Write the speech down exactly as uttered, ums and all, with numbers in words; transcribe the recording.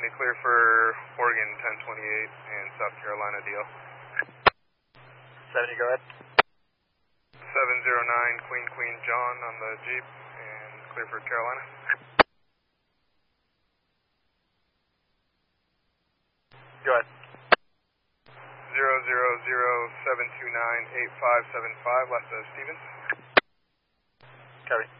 clear for Oregon ten twenty-eight and South Carolina deal. seventy, go ahead. seven zero nine Queen Queen John on the Jeep and clear for Carolina. Go ahead. zero zero zero seven two nine eight five seven five, last of Stevens. Copy.